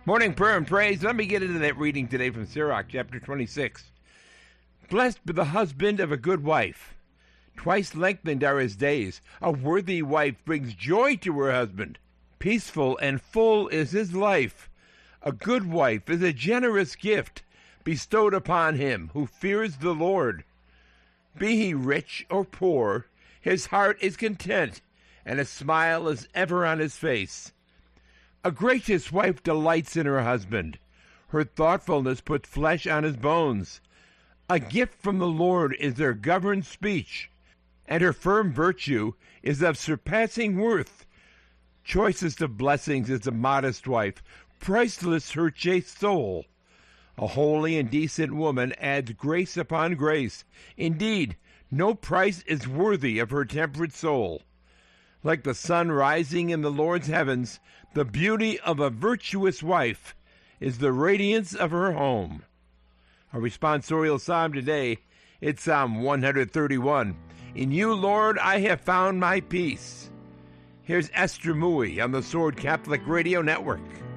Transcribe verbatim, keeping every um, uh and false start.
Morning prayer and praise. Let me get into that reading today from Sirach, chapter twenty-six. Blessed be the husband of a good wife. Twice lengthened are his days. A worthy wife brings joy to her husband. Peaceful and full is his life. A good wife is a generous gift bestowed upon him who fears the Lord. Be he rich or poor, his heart is content, and a smile is ever on his face. A gracious wife delights in her husband. Her thoughtfulness puts flesh on his bones. A gift from the Lord is their governed speech, and her firm virtue is of surpassing worth. Choicest of blessings is a modest wife, priceless her chaste soul. A holy and decent woman adds grace upon grace. Indeed, no price is worthy of her temperate soul. Like the sun rising in the Lord's heavens, the beauty of a virtuous wife is the radiance of her home. Our responsorial psalm today, it's Psalm one thirty-one. In you, Lord, I have found my peace. Here's Esther Mui on the Sword Catholic Radio Network.